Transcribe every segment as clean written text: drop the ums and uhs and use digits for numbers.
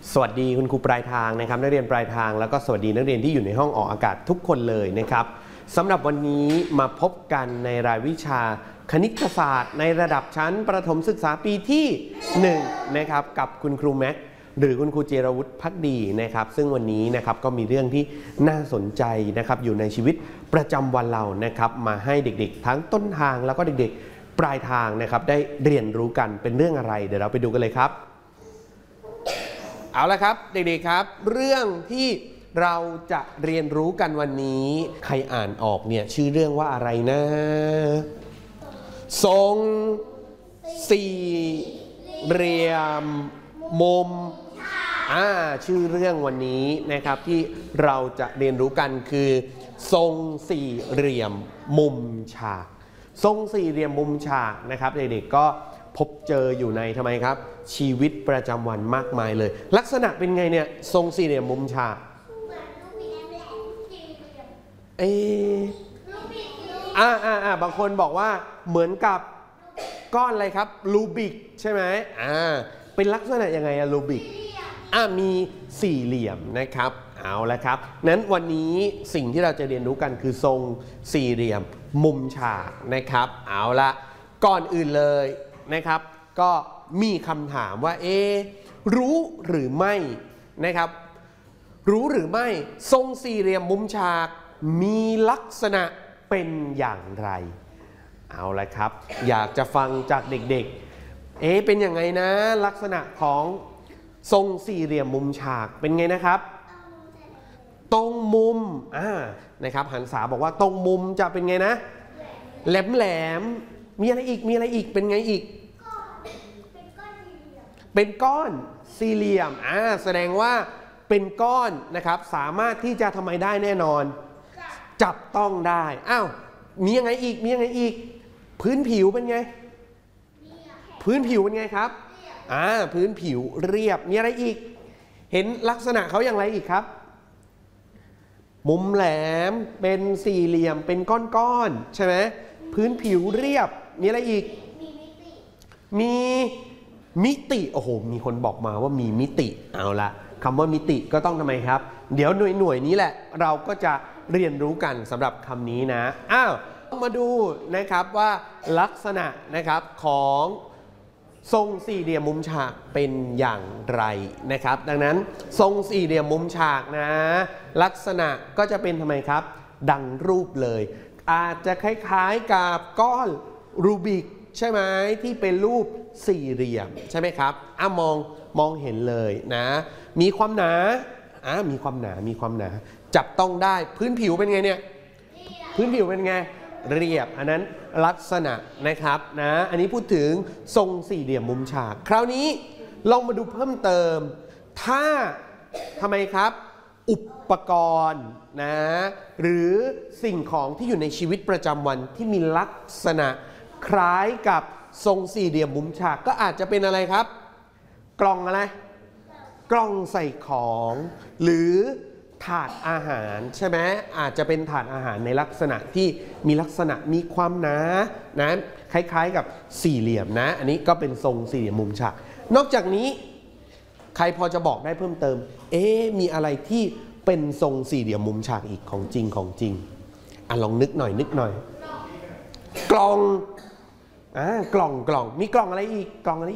สวัสดีคุณครูปลายทางนะครับนักเรียนปลายทางแล้วก็สวัสดีนักเรียนที่อยู่ในห้องออกอากาศทุกคนเลยนะครับสำหรับวันนี้มาพบกันในรายวิชาคณิตศาสตร์ในระดับชั้นประถมศึกษาปีที่1นะครับกับคุณครูแม็กหรือคุณครูเจรวุฒิภักดีนะครับซึ่งวันนี้นะครับก็มีเรื่องที่น่าสนใจนะครับอยู่ในชีวิตประจำวันเรานะครับมาให้เด็กๆทั้งต้นทางแล้วก็เด็กๆปลายทางนะครับได้เรียนรู้กันเป็นเรื่องอะไรเดี๋ยวเราไปดูกันเลยครับเอาละครับเด็กๆครับเรื่องที่เราจะเรียนรู้กันวันนี้ใครอ่านออกเนี่ยชื่อเรื่องว่าอะไรนะทรงสี่เหลี่ยมมุมชื่อเรื่องวันนี้นะครับที่เราจะเรียนรู้กันคือทรงสี่เหลี่ยมมุมฉากทรงสี่เหลี่ยมมุมฉากนะครับเด็กๆก็พบเจออยู่ในทำไมครับชีวิตประจำวันมากมายเลยลักษณะเป็นไงเนี่ยทรงสี่เหลี่ยมมุมฉากบางคนบอกว่าเหมือนกับก้อนอะไรครับรูบิกใช่ไหมเป็นลักษณะยังไงรูบิกมีสี่เหลี่ยมนะครับเอาละครับนั้นวันนี้สิ่งที่เราจะเรียนรู้กันคือทรงสี่เหลี่ยมมุมฉากนะครับเอาละก่อนอื่นเลยนะครับก็มีคำถามว่ารู้หรือไม่นะครับรู้หรือไม่ทรงสี่เหลี่ยมมุมฉากมีลักษณะเป็นอย่างไรเอาละครับอยากจะฟังจากเด็กๆเป็นยังไงนะลักษณะของทรงสี่เหลี่ยมมุมฉากเป็นไงนะครับตรงมุมนะครับหันษาบอกว่าตรงมุมจะเป็นไงนะแหลมมีอะไรอีกเป็นไงอีกเป็นก้อนสี่เหลี่ยมแสดงว่าเป็นก้อนนะครับสามารถที่จะทำไมได้แน่นอนจับต้องได้มียังไงอีกพื้นผิวเป็นไงพื้นผิวเป็นไงครับพื้นผิวเรียบมีอะไรอีกเห็นลักษณะเขาอย่างไรอีกครับมุมแหลมเป็นสี่เหลี่ยมเป็นก้อนๆใช่ไหมพื้นผิวเรียบมีอะไรอีกมีมิติโอ้โหมีคนบอกมาว่ามีมิติเอาละคำว่ามิติก็ต้องทำไมครับเดี๋ยวหน่วยนี้แหละเราก็จะเรียนรู้กันสำหรับคำนี้นะมาดูนะครับว่าลักษณะนะครับของทรงสี่เหลี่ยมมุมฉากเป็นอย่างไรนะครับดังนั้นทรงสี่เหลี่ยมมุมฉากนะลักษณะก็จะเป็นทำไมครับดังรูปเลยอาจจะคล้ายๆกับก้อนรูบิกใช่ไหมที่เป็นรูปสี่เหลี่ยมใช่ไหมครับมองเห็นเลยนะมีความหนามีความหนาจับต้องได้พื้นผิวเป็นไงเนี่ยพื้นผิวเป็นไงเรียบอันนั้นลักษณะนะครับนะอันนี้พูดถึงทรงสี่เหลี่ยมมุมฉากคราวนี้ลองมาดูเพิ่มเติมถ้าทำไมครับอุปกรณ์นะหรือสิ่งของที่อยู่ในชีวิตประจำวันที่มีลักษณะคล้ายกับทรงสี่เหลี่ยมมุมฉากก็อาจจะเป็นอะไรครับกล่องอะไรกล่องใส่ของหรือถาดอาหารใช่ไหมอาจจะเป็นถาดอาหารในลักษณะที่มีลักษณะมีความหนานะคล้ายๆกับสี่เหลี่ยมนะอันนี้ก็เป็นทรงสี่เหลี่ยมมุมฉากนอกจากนี้ใครพอจะบอกได้เพิ่มเติมมีอะไรที่เป็นทรงสี่เหลี่ยมมุมฉากอีกของจริงลองนึกหน่อยกล่องกล่องมีกล่องอะไรอีก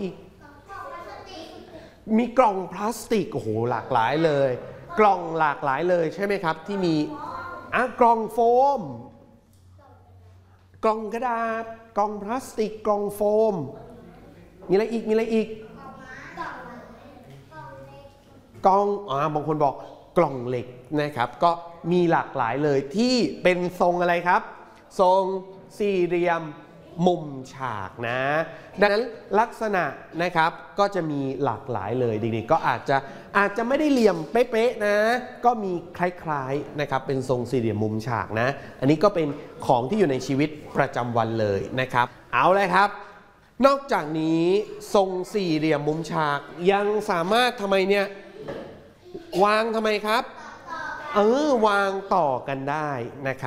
มีกล่องพลาสติกโอ้โหหลากหลายเลยกล่องหลากหลายเลยใช่ไหมครับที่มีกล่องโฟมกล่องกระดาษกล่องพลาสติกกล่องโฟมมีอะไรอีกกล่องบางคนบอกกล่องเหล็กนะครับก็มีหลากหลายเลยที่เป็นทรงอะไรครับทรงสี่เหลี่ยมมุมฉากนะดังนั้นลักษณะนะครับก็จะมีหลากหลายเลยเด็กๆก็อาจจะไม่ได้เหลี่ยมเป๊ะๆนะก็มีคล้ายๆนะครับเป็นทรงสี่เหลี่ยมมุมฉากนะอันนี้ก็เป็นของที่อยู่ในชีวิตประจำวันเลยนะครับเอาเลยครับนอกจากนี้ทรงสี่เหลี่ยมมุมฉากยังสามารถทำไมเนี่ยวางทำไมครับวางต่อกันได้นะครับ